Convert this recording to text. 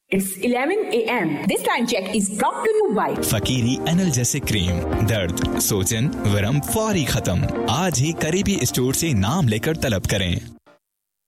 It's 11 a.m. This time check is brought to you by फकीरी analgesic cream, दर्द, सोजन, वरम फौरी खत्म। आज ही करीबी स्टोर से नाम लेकर तलब करें।